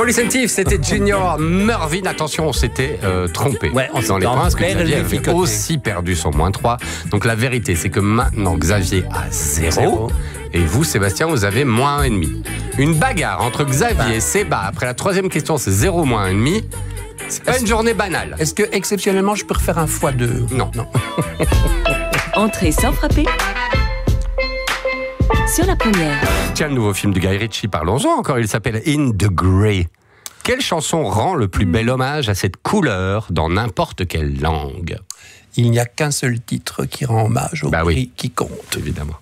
Police and Thief, c'était Junior Murvin. Attention, on s'était trompé dans les points, parce que Xavier avait aussi perdu son -3. Donc la vérité, c'est que maintenant, Xavier a 0. Et vous, Sébastien, vous avez -1,5. Une bagarre entre Xavier et Séba après la troisième question, c'est 0 -1,5. C'est pas une journée banale. Est-ce que, exceptionnellement, je peux refaire un x2? Non. Entrée sans frapper. Sur la première. Tiens, le nouveau film de Guy Ritchie, parlons-en encore. Il s'appelle In the Grey. Quelle chanson rend le plus bel hommage à cette couleur dans n'importe quelle langue? Il n'y a qu'un seul titre qui rend hommage au gris qui compte. Évidemment.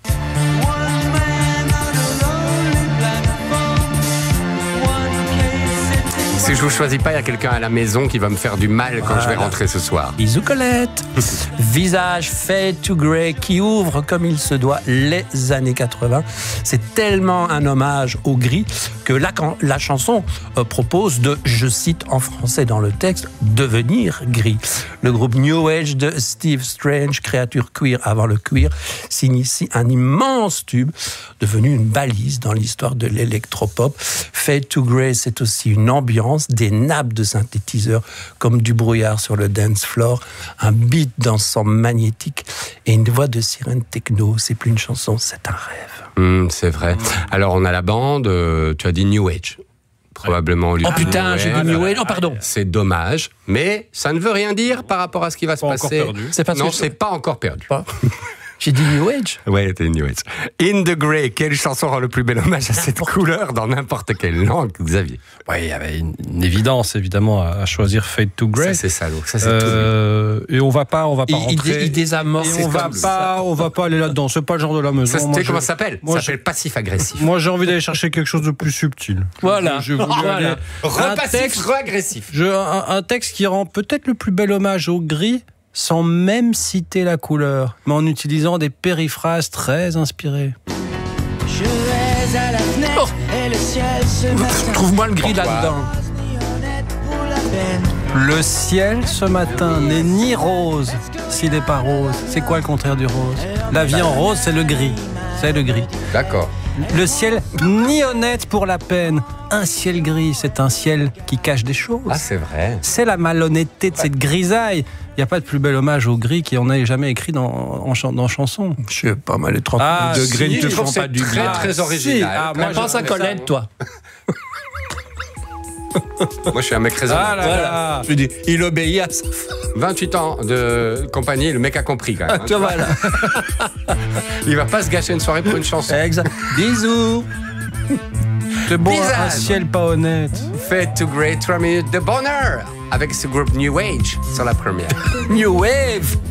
Si je vous choisis pas, il y a quelqu'un à la maison qui va me faire du mal quand je vais rentrer ce soir. Bisous Colette. Visage fade to grey qui ouvre comme il se doit les années 80. C'est tellement un hommage au gris que la chanson propose de, je cite en français dans le texte, devenir gris. Le groupe New Age de Steve Strange, créature queer avant le queer, signe ici un immense tube devenu une balise dans l'histoire de l'électropop. Fade to grey, c'est aussi une ambiance, des nappes de synthétiseurs comme du brouillard sur le dance floor, un beat dansant magnétique et une voix de sirène techno. C'est plus une chanson, c'est un rêve. C'est vrai. Alors on a la bande, tu as dit New Age. Probablement. Oh putain, j'ai dit New Age. Oh pardon. C'est dommage, mais ça ne veut rien dire par rapport à ce qui va se passer. Non, c'est pas encore perdu. J'ai dit New Age? Ouais, c'était New Age. In the Grey, quelle chanson rend le plus bel hommage à cette couleur dans n'importe quelle langue, Xavier? Oui, il y avait une évidence, évidemment, à choisir Fade to Grey. Ça, c'est salaud. Ça, c'est tout. Et on va pas rentrer. Il désamorce. On va pas aller là-dedans. C'est pas le genre de la maison. Ça, comment ça s'appelle? Ça s'appelle passif-agressif. Moi, j'ai envie d'aller chercher quelque chose de plus subtil. Voilà. Repassif, re-agressif. Un texte qui rend peut-être le plus bel hommage au gris, sans même citer la couleur, mais en utilisant des périphrases très inspirées. Je vais à la fenêtre et le ciel se matin. Trouve-moi le gris là-dedans. Le ciel ce matin n'est ni rose s'il n'est pas rose. C'est quoi le contraire du rose? La vie en rose, c'est le gris. C'est le gris. D'accord. Le ciel ni honnête pour la peine. Un ciel gris, c'est un ciel qui cache des choses. Ah, c'est vrai. C'est la malhonnêteté de cette grisaille. Il n'y a pas de plus bel hommage au gris qui en ait jamais écrit dans chanson. Je sais pas, mal les 30 degrés ne te font pas du bien. Très original. Moi, pense à Colette, toi. Moi, je suis un mec raisonnable. Voilà. Je dis, il obéit à sa femme. 28 ans de compagnie, le mec a compris quand même. Tu vois, voilà. Il va pas se gâcher une soirée pour une chanson. Exact. Bisous. C'est bon, un ciel pas honnête. Fade to Grey, 3 minutes de bonheur avec ce groupe New Age sur la première. New Wave.